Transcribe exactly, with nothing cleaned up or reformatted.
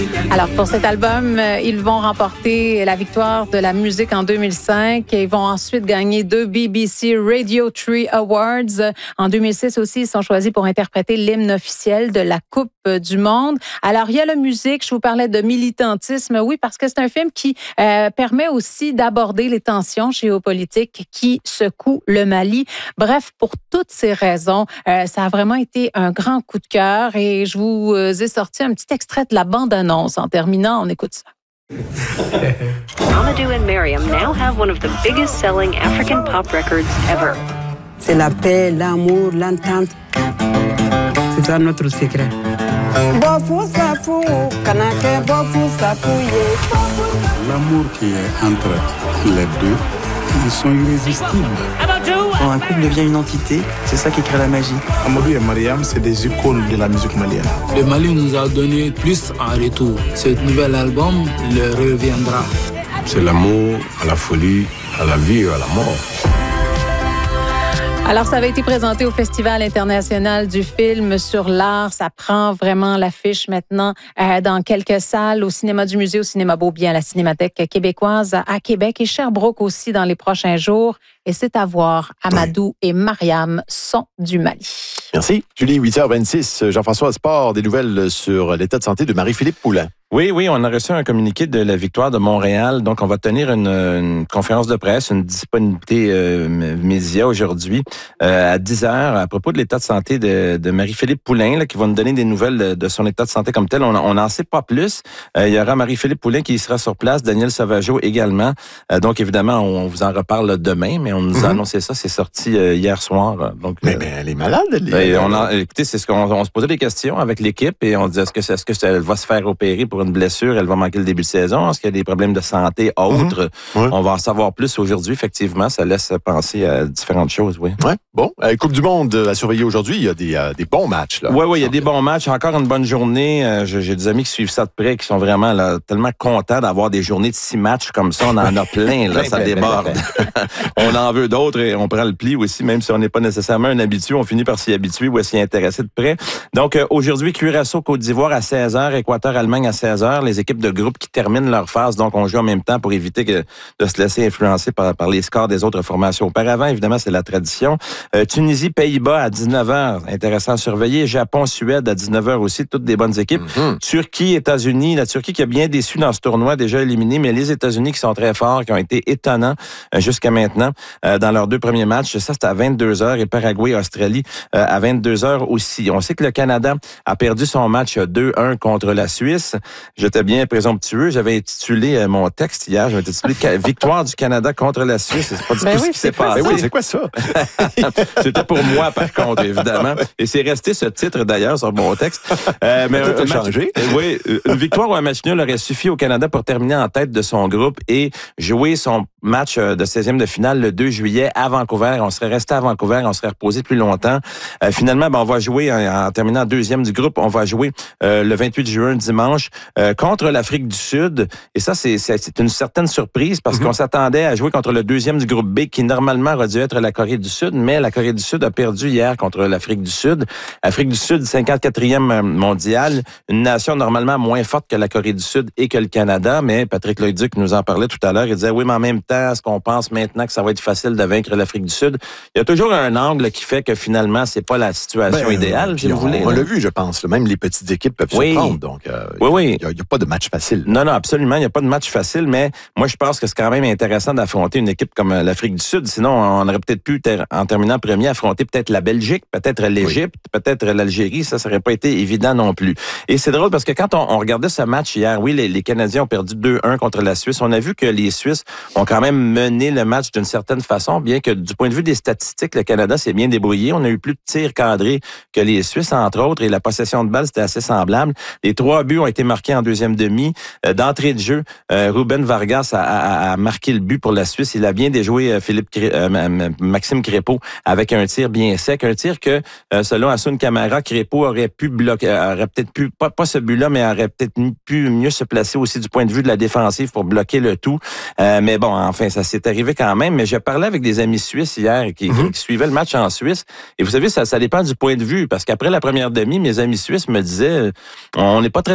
Alors, pour cet album, ils vont remporter la victoire de la musique en deux mille cinq et ils vont ensuite gagner deux B B C Radio Tree Awards. En deux mille six aussi, ils sont choisis pour interpréter l'hymne officiel de la Coupe du Monde. Alors, il y a la musique, je vous parlais de militantisme, oui, parce que c'est un film qui euh, permet aussi d'aborder les tensions géopolitiques qui secouent le Mali. Bref, pour toutes ces raisons, euh, ça a vraiment été un grand coup de cœur et je vous ai sorti un petit extrait de la bande-annonce. En terminant, on écoute ça. Amadou and Miriam now have one of the biggest selling African pop records ever. C'est la paix, l'amour, l'entente. C'est ça notre secret. L'amour qui est entre les deux, ils sont irrésistibles. Quand un couple devient une entité, c'est ça qui crée la magie. Amadou et Mariam, c'est des icônes de la musique malienne. Le Mali nous a donné plus en retour. Ce nouvel album le reviendra. C'est l'amour à la folie, à la vie et à la mort. Alors, ça avait été présenté au Festival international du film sur l'art. Ça prend vraiment l'affiche maintenant euh, dans quelques salles, au cinéma du musée, au cinéma Beaubien, à la Cinémathèque québécoise à Québec et Sherbrooke aussi dans les prochains jours. Et c'est à voir. Amadou et Mariam sont du Mali. Merci. Julie, huit heures vingt-six. Jean-François Sport, des nouvelles sur l'état de santé de Marie-Philippe Poulin. Oui, oui, on a reçu un communiqué de la victoire de Montréal. Donc, on va tenir une, une conférence de presse, une disponibilité euh, média aujourd'hui euh, à dix heures à propos de l'état de santé de, de Marie-Philippe Poulin, là, qui va nous donner des nouvelles de, de son état de santé comme tel. On n'en sait pas plus. Euh, il y aura Marie-Philippe Poulin qui sera sur place, Daniel Sauvageau également. Euh, donc, évidemment, on vous en reparle demain, mais on nous a mm-hmm. annoncé ça. C'est sorti euh, hier soir. Donc, mais, euh, mais elle est malade. Elle est... on a, écoutez, c'est ce qu'on on se posait des questions avec l'équipe et on disait est-ce que, est-ce que ça va se faire opérer pour une blessure? Elle va manquer le début de saison. Est-ce qu'il y a des problèmes de santé autres? Mmh. Oui. On va en savoir plus aujourd'hui. Effectivement, ça laisse penser à différentes choses, oui. Ouais. Bon, euh, Coupe du Monde à surveiller aujourd'hui. Il y a des, euh, des bons matchs, là. Oui, oui, il y a des bons matchs. Encore une bonne journée. Euh, j'ai, j'ai des amis qui suivent ça de près, qui sont vraiment là, tellement contents d'avoir des journées de six matchs comme ça. On en a plein, là. Ça déborde. On en veut d'autres et on prend le pli aussi, même si on n'est pas nécessairement un habitué. On finit par s'y habituer ou à s'y intéresser de près. Donc, euh, aujourd'hui, Curaçao, Côte d'Ivoire à seize heures, Équateur, Allemagne à seize heures. Les équipes de groupe qui terminent leur phase, donc on joue en même temps pour éviter que, de se laisser influencer par, par les scores des autres formations. Auparavant, évidemment, c'est la tradition. Euh, Tunisie, Pays-Bas à dix-neuf heures, intéressant à surveiller. Japon, Suède à dix-neuf heures aussi, toutes des bonnes équipes. Mm-hmm. Turquie, États-Unis, la Turquie qui a bien déçu dans ce tournoi, déjà éliminé, mais les États-Unis qui sont très forts, qui ont été étonnants euh, jusqu'à maintenant euh, dans leurs deux premiers matchs. Ça, c'est à vingt-deux heures et Paraguay, Australie euh, à vingt-deux heures aussi. On sait que le Canada a perdu son match deux un contre la Suisse. J'étais bien présomptueux. J'avais intitulé mon texte hier. J'avais intitulé « Victoire du Canada contre la Suisse ». C'est pas du ben tout oui, ce qui s'est passé. Oui, c'est quoi ça? C'était pour moi, par contre, évidemment. Et c'est resté ce titre, d'ailleurs, sur mon texte. Euh, mais tout un, a changé. Match, oui, une victoire ou un match nul aurait suffi au Canada pour terminer en tête de son groupe et jouer son match de seizième de finale le deux juillet à Vancouver. On serait resté à Vancouver, on serait reposé plus longtemps. Euh, finalement, ben, on va jouer, en, en terminant deuxième du groupe, on va jouer euh, le vingt-huit juin, dimanche, euh, contre l'Afrique du Sud. Et ça, c'est, c'est, c'est une certaine surprise parce mm-hmm. qu'on s'attendait à jouer contre le deuxième du groupe B qui, normalement, aurait dû être la Corée du Sud, mais la Corée du Sud a perdu hier contre l'Afrique du Sud. L'Afrique du Sud, cinquante-quatrième mondiale, une nation normalement moins forte que la Corée du Sud et que le Canada, mais Patrick Leduc nous en parlait tout à l'heure. Il disait, oui, mais en même temps, est-ce qu'on pense maintenant que ça va être facile de vaincre l'Afrique du Sud? Il y a toujours un angle qui fait que finalement, c'est pas la situation ben, idéale, si vous voulez. On l'a vu, je pense. Même les petites équipes peuvent oui. se prendre. Donc, euh, oui, oui. il n'y a, a pas de match facile. Non, non, absolument. Il n'y a pas de match facile, mais moi, je pense que c'est quand même intéressant d'affronter une équipe comme l'Afrique du Sud. Sinon, on aurait peut-être pu, ter- en terminant premier, affronter peut-être la Belgique, peut-être l'Égypte, oui. peut-être l'Algérie. Ça, ça n'aurait pas été évident non plus. Et c'est drôle parce que quand on, on regardait ce match hier, oui, les, les Canadiens ont perdu deux un contre la Suisse. On a vu que les Suisses ont quand même mené le match d'une certaine façon, bien que du point de vue des statistiques, le Canada s'est bien débrouillé. On a eu plus de tirs cadrés que les Suisses, entre autres, et la possession de balle, c'était assez semblable. Les trois buts ont été marqués en deuxième demi. Euh, d'entrée de jeu, euh, Ruben Vargas a, a, a marqué le but pour la Suisse. Il a bien déjoué euh, Philippe Cré- euh, Maxime Crépeau avec un tir bien sec. Un tir que, euh, selon Hassoun Camara, Crépeau aurait pu bloquer, aurait peut-être pu, pas, pas ce but-là, mais aurait peut-être pu mieux se placer aussi du point de vue de la défensive pour bloquer le tout. Euh, mais bon, enfin, ça s'est arrivé quand même. Mais je parlais avec des amis suisses hier qui, mm-hmm. qui suivaient le match en Suisse. Et vous savez, ça, ça dépend du point de vue. Parce qu'après la première demi, mes amis suisses me disaient, on n'est pas très